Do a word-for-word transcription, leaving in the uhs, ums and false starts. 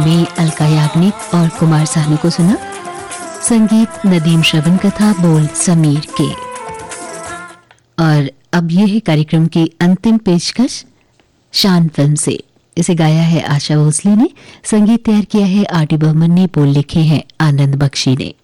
में अलका याग्निक और कुमार सानू को सुना। संगीत नदीम श्रवण कथा, बोल समीर के। और अब यह है कार्यक्रम की अंतिम पेशकश शान फिल्म से। इसे गाया है आशा भोसले ने, संगीत तैयार किया है आर डी बर्मन ने, बोल लिखे हैं आनंद बख्शी ने।